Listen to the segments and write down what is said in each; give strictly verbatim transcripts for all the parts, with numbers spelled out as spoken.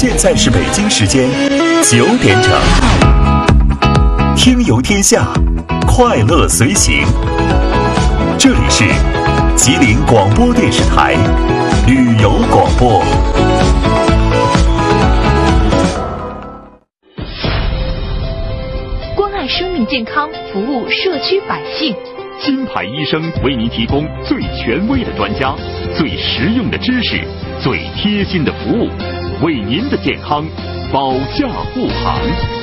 现在是北京时间九点整，听游天下，快乐随行。这里是吉林广播电视台旅游广播。 关爱生命健康，服务社区百姓。 金牌医生为您提供最权威的专家、最实用的知识、最贴心的服务，为您的健康保驾护航。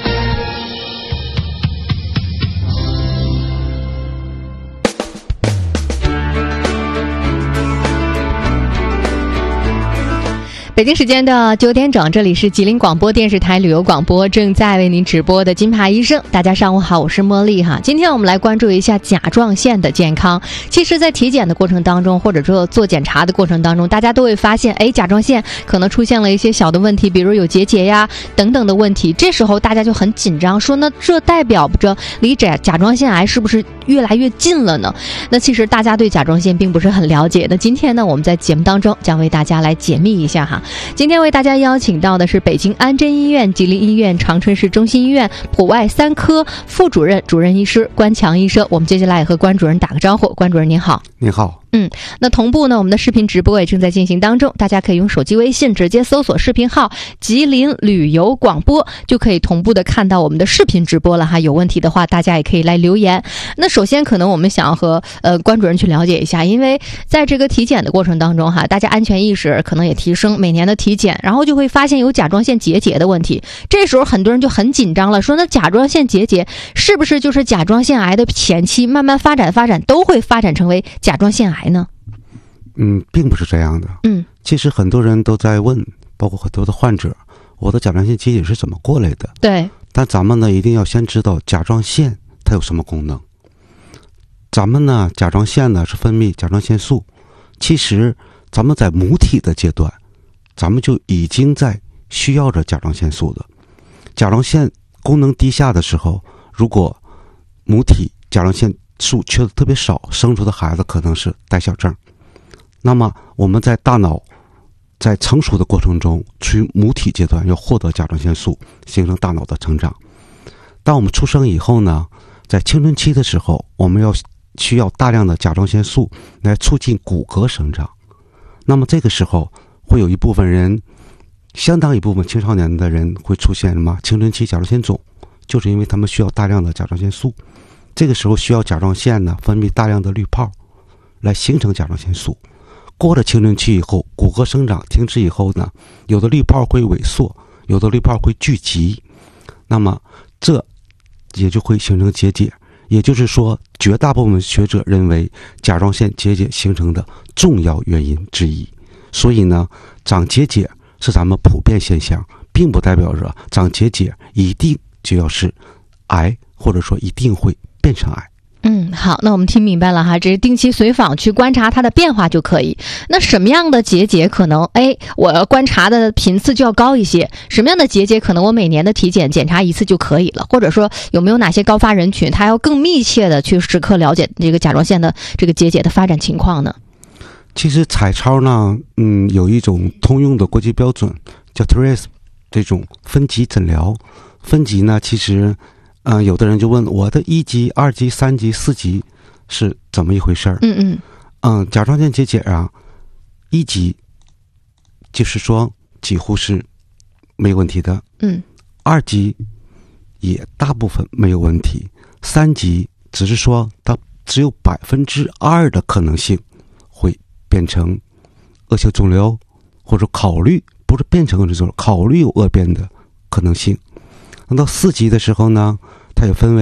北京时间的九点整，这里是吉林广播电视台旅游广播，正在为您直播的金牌医生。大家上午好，我是茉莉哈。今天我们来关注一下甲状腺的健康。其实在体检的过程当中，或者说做检查的过程当中，大家都会发现，哎，甲状腺可能出现了一些小的问题，比如有结节呀等等的问题。这时候大家就很紧张，说呢，这代表着离甲甲状腺癌是不是越来越近了呢？那其实大家对甲状腺并不是很了解。那今天呢，我们在节目当中将为大家来解密一下哈。今天为大家邀请到的是北京安贞医院、吉林医院、长春市中心医院普外三科副主任、主任医师关强医生。我们接下来也和关主任打个招呼。关主任您好。 您好。 嗯，那同步呢，我们的视频直播也正在进行当中，大家可以用手机微信直接搜索视频号吉林旅游广播，就可以同步的看到我们的视频直播了哈。有问题的话，大家也可以来留言。那首先可能我们想要和呃关主任去了解一下，因为在这个体检的过程当中哈，大家安全意识可能也提升，每年的体检，然后就会发现有甲状腺结节的问题。这时候很多人就很紧张了，说那甲状腺结节是不是就是甲状腺癌的前期，慢慢发展发展都会发展成为甲状腺癌呢？ 嗯，并不是这样的。 嗯， 其实很多人都在问，包括很多的患者，我的甲状腺结节是怎么过来的？ 对。 但咱们呢，一定要先知道甲状腺它有什么功能。咱们呢，甲状腺呢是分泌甲状腺素。其实咱们在母体的阶段，咱们就已经在需要着甲状腺素的。甲状腺功能低下的时候，如果母体甲状腺素缺的特别少，生出的孩子可能是带小症。那么我们在大脑在成熟的过程中，处于母体阶段，要获得甲状腺素，形成大脑的成长。当我们出生以后呢，在青春期的时候，我们要需要大量的甲状腺素来促进骨骼生长。那么这个时候会有一部分人，相当一部分青少年的人会出现什么青春期甲状腺肿，就是因为他们需要大量的甲状腺素。这个时候需要甲状腺呢分泌大量的滤泡来形成甲状腺素。过了青春期以后，骨骼生长停止以后呢，有的滤泡会萎缩，有的滤泡会聚集，那么这也就会形成结节。也就是说，绝大部分学者认为甲状腺结节形成的重要原因之一。所以呢，长结节是咱们普遍现象，并不代表着长结节一定就要是癌，或者说一定会变成癌。 嗯，好，那我们听明白了哈，这是定期随访去观察它的变化就可以。那什么样的结节可能，哎，我要观察的频次就要高一些？什么样的结节可能我每年的体检检查一次就可以了？或者说有没有哪些高发人群，他要更密切的去时刻了解这个甲状腺的这个结节的发展情况呢？ 其实彩超呢，嗯，有一种通用的国际标准叫 T R A C E 这种分级诊疗。分级呢，其实嗯、呃，有的人就问我的一级、二级、三级、四级是怎么一回事儿？ 嗯嗯嗯，甲状腺结节啊，一级就是说几乎是没有问题的， 嗯， 二级也大部分没有问题，三级只是说它只有百分之二的可能性会变成恶性肿瘤，或者考虑不是变成恶性肿瘤，考虑有恶变的可能性。那到四级的时候呢，它也分为